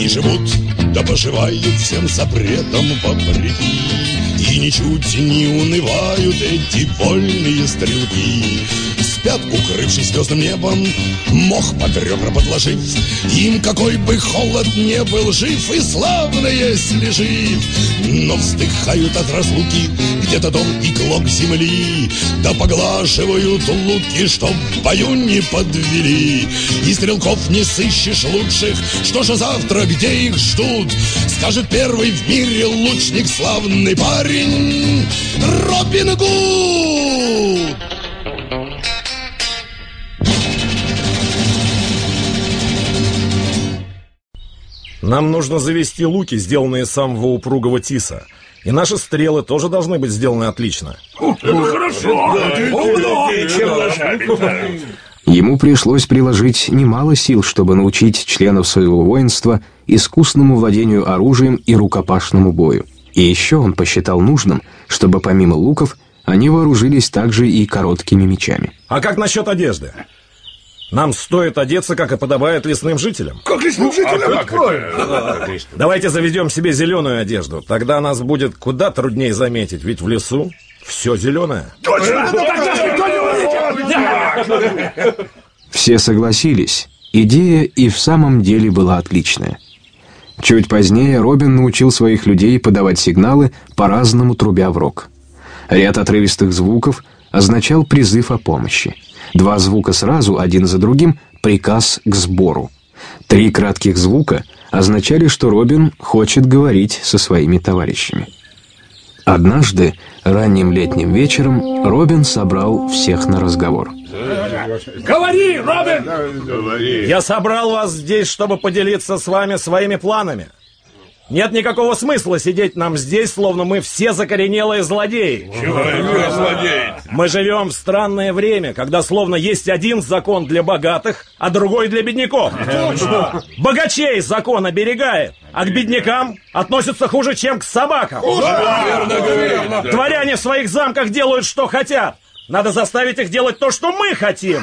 И живут, да поживают всем запретам вопреки, и ничуть не унывают эти вольные стрелки. Спят, укрывшись звездным небом, мох под ребра подложив. Им какой бы холод не был, жив и славно, если жив. Но вздыхают от разлуки где-то дом и клок земли, да поглаживают луки, чтоб в бою не подвели. И стрелков не сыщешь лучших, что же завтра, где их ждут? Скажет первый в мире лучник, славный парень Робин Гуд. Нам нужно завести луки, сделанные из самого упругого тиса. И наши стрелы тоже должны быть сделаны отлично. Это хорошо! Ему пришлось приложить немало сил, чтобы научить членов своего воинства искусному владению оружием и рукопашному бою. И еще он посчитал нужным, чтобы помимо луков они вооружились также и короткими мечами. А как насчет одежды? Нам стоит одеться, как и подобает лесным жителям. Как лесным жителям? Давайте заведем себе зеленую одежду. Тогда нас будет куда труднее заметить, ведь в лесу все зеленое. Точно! Все согласились. Идея и в самом деле была отличная. Чуть позднее Робин научил своих людей подавать сигналы, по-разному трубя в рог. Ряд отрывистых звуков означал призыв о помощи. 2 звука сразу, один за другим, приказ к сбору. 3 кратких звука означали, что Робин хочет говорить со своими товарищами. Однажды, ранним летним вечером, Робин собрал всех на разговор. Говори, Робин! Говори. Я собрал вас здесь, чтобы поделиться с вами своими планами. Нет никакого смысла сидеть нам здесь, словно мы все закоренелые злодеи. Чего злодеи? Мы живем в странное время, когда словно есть один закон для богатых, а другой для бедняков. Точно! Богачей закон оберегает, а к беднякам относятся хуже, чем к собакам. Верно говоришь. Дворяне в своих замках делают, что хотят. Надо заставить их делать то, что мы хотим.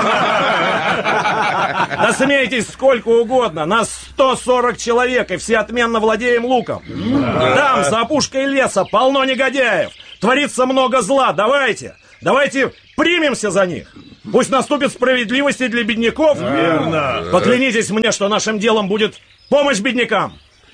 Да смейтесь сколько угодно. Нас 140 человек, и все отменно владеем луком. Там, за опушкой леса, полно негодяев. Творится много зла. Давайте примемся за них. Пусть наступит справедливость и для бедняков. Верно. Поклянитесь мне, что нашим делом будет помощь беднякам.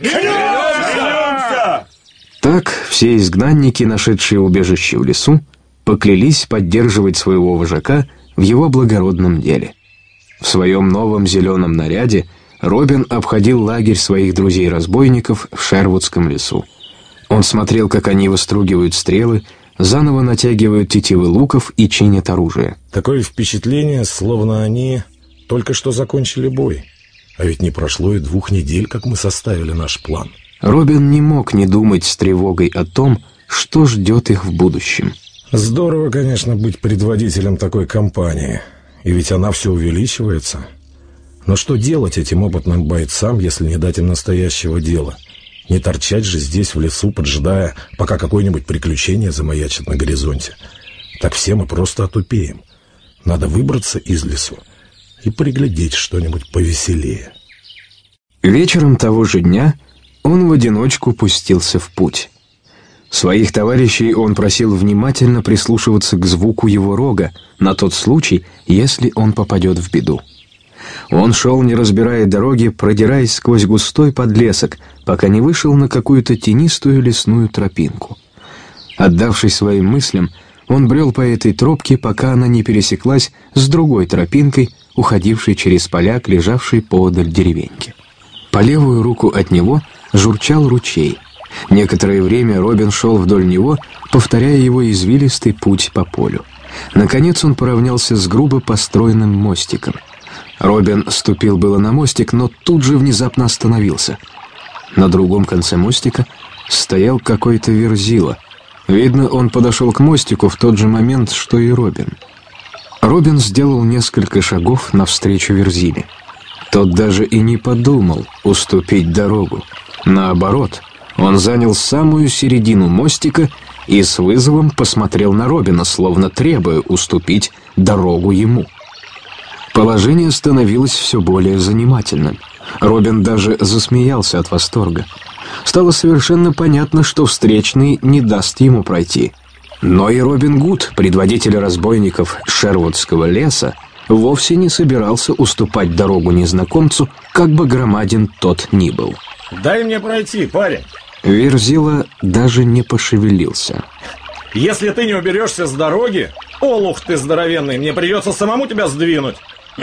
Клянемся! Так все изгнанники, нашедшие убежище в лесу, поклялись поддерживать своего вожака в его благородном деле. В своем новом зеленом наряде Робин обходил лагерь своих друзей-разбойников в Шервудском лесу. Он смотрел, как они выстругивают стрелы, заново натягивают тетивы луков и чинят оружие. Такое впечатление, словно они только что закончили бой. А ведь не прошло и 2 недель, как мы составили наш план. Робин не мог не думать с тревогой о том, что ждет их в будущем. Здорово, конечно, быть предводителем такой компании. И ведь она все увеличивается. Но что делать этим опытным бойцам, если не дать им настоящего дела? Не торчать же здесь в лесу, поджидая, пока какое-нибудь приключение замаячит на горизонте. Так все мы просто отупеем. Надо выбраться из лесу и приглядеть что-нибудь повеселее. Вечером того же дня он в одиночку пустился в путь. Своих товарищей он просил внимательно прислушиваться к звуку его рога на тот случай, если он попадет в беду. Он шел, не разбирая дороги, продираясь сквозь густой подлесок, пока не вышел на какую-то тенистую лесную тропинку. Отдавшись своим мыслям, он брел по этой тропке, пока она не пересеклась с другой тропинкой, уходившей через поля к лежавшей поодаль деревеньке. По левую руку от него журчал ручей. Некоторое время Робин шел вдоль него, повторяя его извилистый путь по полю. Наконец он поравнялся с грубо построенным мостиком. Робин ступил было на мостик, но тут же внезапно остановился. На другом конце мостика стоял какой-то верзила. Видно, он подошел к мостику в тот же момент, что и Робин. Робин сделал несколько шагов навстречу верзиле. Тот даже и не подумал уступить дорогу. Наоборот, он занял самую середину мостика и с вызовом посмотрел на Робина, словно требуя уступить дорогу ему. Положение становилось все более занимательным. Робин даже засмеялся от восторга. Стало совершенно понятно, что встречный не даст ему пройти. Но и Робин Гуд, предводитель разбойников Шервудского леса, вовсе не собирался уступать дорогу незнакомцу, как бы громаден тот ни был. Дай мне пройти, парень. Верзила даже не пошевелился. Если ты не уберешься с дороги, олух ты здоровенный, мне придется самому тебя сдвинуть.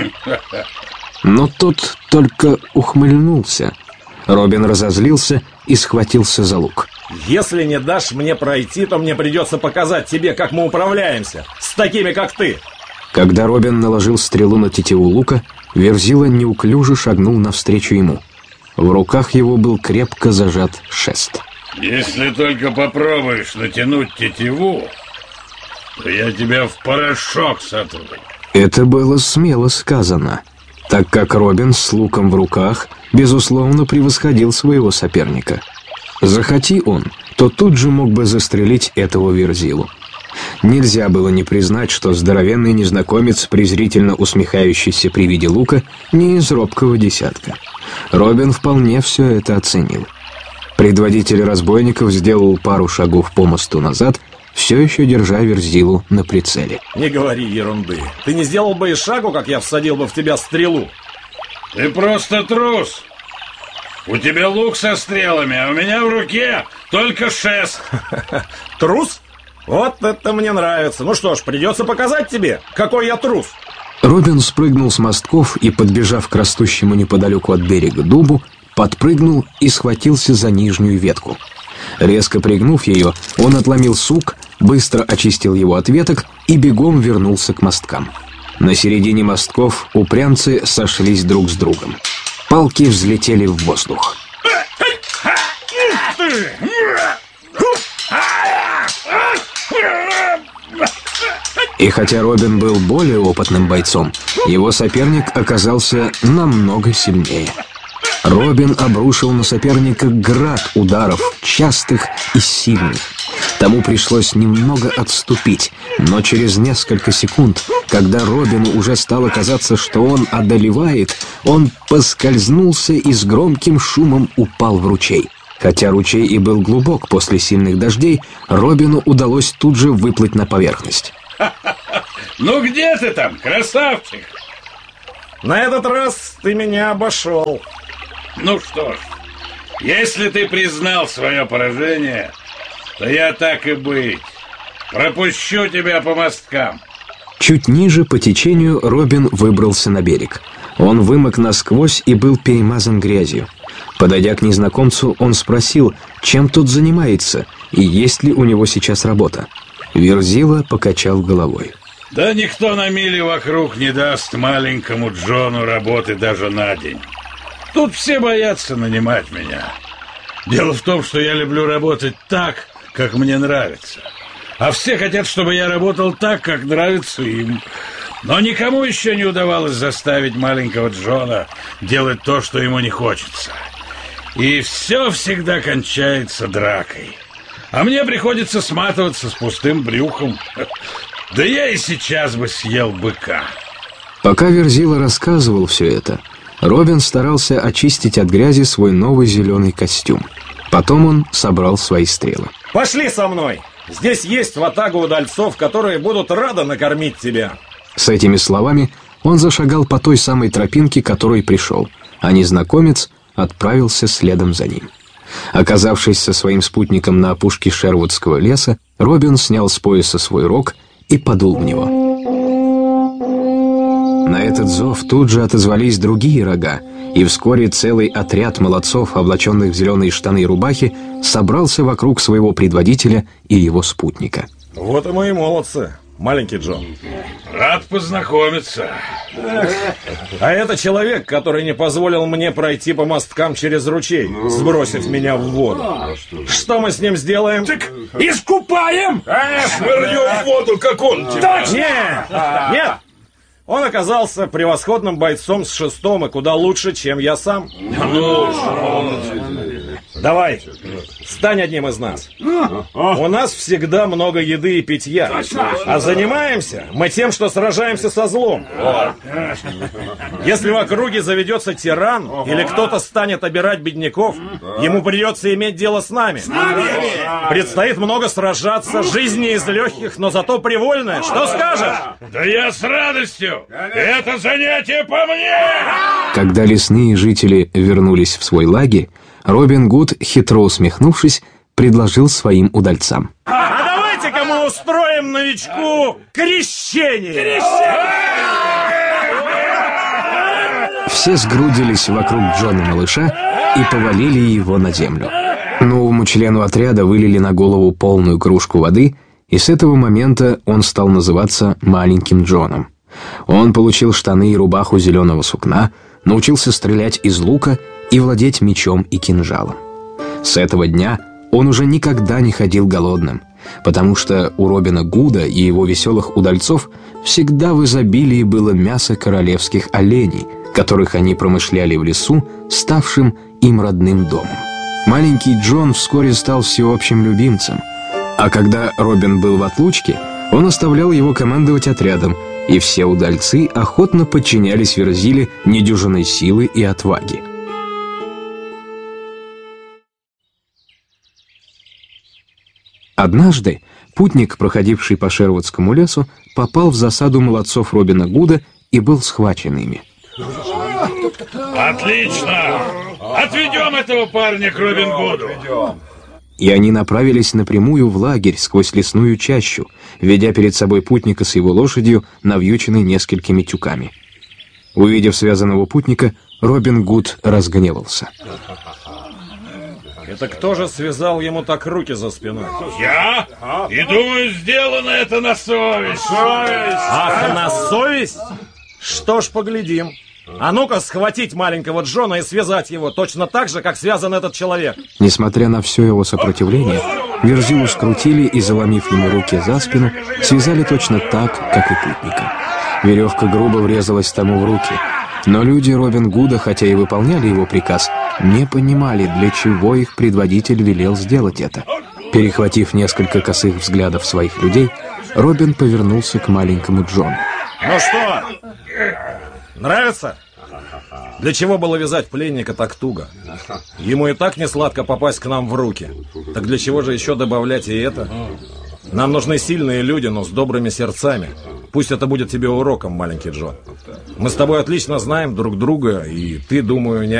Но тот только ухмыльнулся. Робин разозлился и схватился за лук. Если не дашь мне пройти, то мне придется показать тебе, как мы управляемся с такими, как ты. Когда Робин наложил стрелу на тетиву лука, Верзила неуклюже шагнул навстречу ему. В руках его был крепко зажат шест. Если только попробуешь натянуть тетиву, то я тебя в порошок сотру. Это было смело сказано, так как Робин с луком в руках, безусловно, превосходил своего соперника. Захоти он, то тут же мог бы застрелить этого Верзилу. Нельзя было не признать, что здоровенный незнакомец, презрительно усмехающийся при виде лука, не из робкого десятка. Робин вполне все это оценил. Предводитель разбойников сделал пару шагов по мосту назад, все еще держа Верзилу на прицеле. Не говори ерунды. Ты не сделал бы и шагу, как я всадил бы в тебя стрелу. Ты просто трус. У тебя лук со стрелами, а у меня в руке только шест. Трус? Вот это мне нравится. Ну что ж, придется показать тебе, какой я трус. Робин спрыгнул с мостков и, подбежав к растущему неподалеку от берега дубу, подпрыгнул и схватился за нижнюю ветку. Резко пригнув ее, он отломил сук, быстро очистил его от веток и бегом вернулся к мосткам. На середине мостков упрямцы сошлись друг с другом. Палки взлетели в воздух. И хотя Робин был более опытным бойцом, его соперник оказался намного сильнее. Робин обрушил на соперника град ударов, частых и сильных. Тому пришлось немного отступить, но через несколько секунд, когда Робину уже стало казаться, что он одолевает, он поскользнулся и с громким шумом упал в ручей. Хотя ручей и был глубок после сильных дождей, Робину удалось тут же выплыть на поверхность. Ну где ты там, красавчик? На этот раз ты меня обошел. Ну что ж, если ты признал свое поражение, то я так и быть. Пропущу тебя по мосткам. Чуть ниже по течению Робин выбрался на берег. Он вымок насквозь и был перемазан грязью. Подойдя к незнакомцу, он спросил, чем тот занимается и есть ли у него сейчас работа. Верзила покачал головой. Да никто на миле вокруг не даст маленькому Джону работы даже на день. Тут все боятся нанимать меня. Дело в том, что я люблю работать так, как мне нравится. А все хотят, чтобы я работал так, как нравится им. Но никому еще не удавалось заставить маленького Джона делать то, что ему не хочется. И все всегда кончается дракой. А мне приходится сматываться с пустым брюхом. Да я и сейчас бы съел быка. Пока Верзила рассказывал все это, Робин старался очистить от грязи свой новый зеленый костюм. Потом он собрал свои стрелы. Пошли со мной. Здесь есть ватага удальцов, которые будут рады накормить тебя. С этими словами он зашагал по той самой тропинке, которой пришел, а незнакомец отправился следом за ним. Оказавшись со своим спутником на опушке Шервудского леса, Робин снял с пояса свой рог и подул в него. На этот зов тут же отозвались другие рога, и вскоре целый отряд молодцов, облаченных в зеленые штаны и рубахи, собрался вокруг своего предводителя и его спутника. Вот и мои молодцы, маленький Джон. Рад познакомиться. А это человек, который не позволил мне пройти по мосткам через ручей, сбросив меня в воду. Что мы с ним сделаем? Так искупаем! Швырнем в воду, как он тебя. Нет, нет! Он оказался превосходным бойцом с шестом и куда лучше, чем я сам. Давай, стань одним из нас. У нас всегда много еды и питья. А занимаемся мы тем, что сражаемся со злом. Если в округе заведется тиран или кто-то станет обирать бедняков, ему придется иметь дело с нами. Предстоит много сражаться, жизнь не из легких, но зато привольная. Что скажешь? Да я с радостью! Это занятие по мне! Когда лесные жители вернулись в свой лагерь, Робин Гуд, хитро усмехнувшись, предложил своим удальцам: А давайте-ка мы устроим новичку крещение! Все сгрудились вокруг Джона-малыша и повалили его на землю. Новому члену отряда вылили на голову полную кружку воды, и с этого момента он стал называться Маленьким Джоном. Он получил штаны и рубаху зеленого сукна, научился стрелять из лука и владеть мечом и кинжалом. С этого дня он уже никогда не ходил голодным, потому что у Робина Гуда и его веселых удальцов всегда в изобилии было мясо королевских оленей, которых они промышляли в лесу, ставшим им родным домом. Маленький Джон вскоре стал всеобщим любимцем, а когда Робин был в отлучке, он оставлял его командовать отрядом, и все удальцы охотно подчинялись Верзиле недюжинной силы и отваги. Однажды путник, проходивший по Шервудскому лесу, попал в засаду молодцов Робина Гуда и был схвачен ими. Отлично! Отведем этого парня к Робин Гуду. И они направились напрямую в лагерь сквозь лесную чащу, ведя перед собой путника с его лошадью, навьюченной несколькими тюками. Увидев связанного путника, Робин Гуд разгневался. Это кто же связал ему так руки за спиной? Я? И думаю, сделано это на совесть. Ах, на совесть? Что ж, поглядим. А ну-ка схватить маленького Джона и связать его точно так же, как связан этот человек. Несмотря на все его сопротивление, Верзилу скрутили и, заломив ему руки за спину, связали точно так, как и путника. Веревка грубо врезалась тому в руки. Но люди Робин Гуда, хотя и выполняли его приказ, не понимали, для чего их предводитель велел сделать это. Перехватив несколько косых взглядов своих людей, Робин повернулся к маленькому Джону. Ну что, нравится? Для чего было вязать пленника так туго? Ему и так не сладко попасть к нам в руки. Так для чего же еще добавлять и это? Нам нужны сильные люди, но с добрыми сердцами. Пусть это будет тебе уроком, маленький Джон. Мы с тобой отлично знаем друг друга, и ты, думаю, не